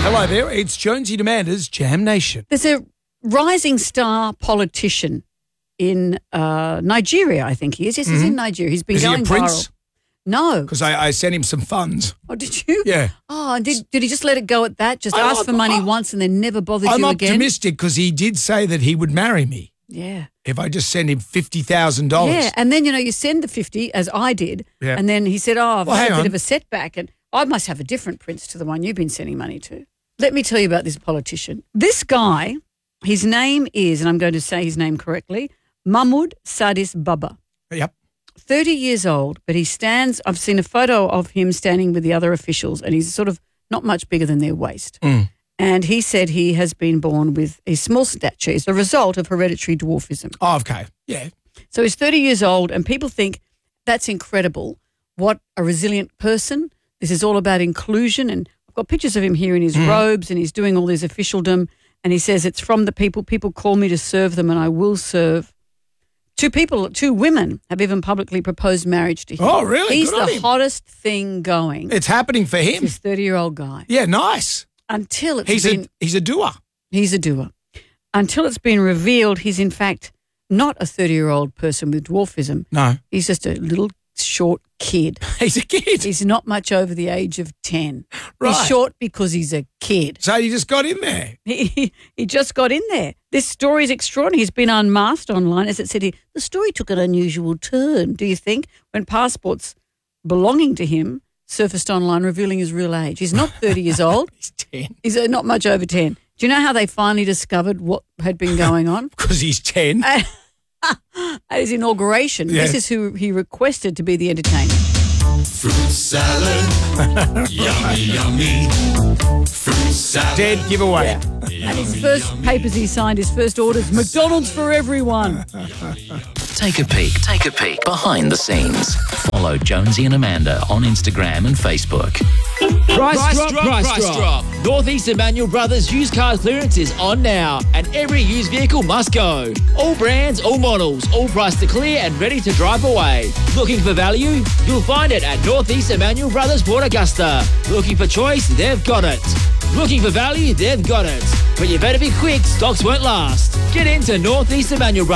Hello there, it's Jonesy and Amanda's Jam Nation. There's a rising star politician in Nigeria, I think he is. Yes, he's in Nigeria. He's been Is going he a prince? viral. No. Because I sent him some funds. Oh, did you? Yeah. Oh, and did he just let it go at that? Just ask for money once and then never bothered I'm you again? optimistic because he did say that he would marry me Yeah. if I just sent him $50,000. Yeah, and then, you send the 50, as I did, Yeah. and then he said, I've had hang a bit on. of a setback, and I must have a different prince to the one you've been sending money to. Let me tell you about this politician. This guy, his name is, and I'm going to say his name correctly, Mahmoud Sadis Baba. Yep. 30 years old, but he stands, I've seen a photo of him standing with the other officials, and he's sort of not much bigger than their waist. And he said he has been born with a small stature as a result of hereditary dwarfism. Oh, okay. Yeah. So he's 30 years old, and people think that's incredible. What a resilient person. This is all about inclusion. And I've got pictures of him here in his robes, and he's doing all this officialdom. And he says, it's from the people. People call me to serve them, and I will serve. Two women have even publicly proposed marriage to him. Oh, really? He's Good on the him. hottest thing going. It's happening for him. This 30-year-old guy. Yeah, nice. Until it's He's a doer. He's a doer. Until it's been revealed he's in fact not a 30-year-old person with dwarfism. No. He's just a little short kid. He's a kid. He's not much over the age of 10. Right. He's short because he's a kid. So you just got in there. He just got in there. This story is extraordinary. He's been unmasked online. As it said here, the story took an unusual turn, do you think, when passports belonging to him surfaced online revealing his real age. He's not 30 years old. He's 10. He's not much over 10. Do you know how they finally discovered what had been going on? Because he's 10. At his inauguration, Yeah. This is who he requested to be the entertainer. Fruit salad, yummy, yummy. Fruit salad. Dead giveaway. And his first papers he signed, his first orders, McDonald's for everyone. Take a peek behind the scenes. Follow Jonesy and Amanda on Instagram and Facebook. Price drop. Northeast Emmanuel Brothers used car clearance is on now, and every used vehicle must go. All brands, all models, all priced to clear and ready to drive away. Looking for value? You'll find it at Northeast Emmanuel Brothers Port Augusta. Looking for choice? They've got it. Looking for value? They've got it. But you better be quick, stocks won't last. Get into Northeast Emmanuel Brothers.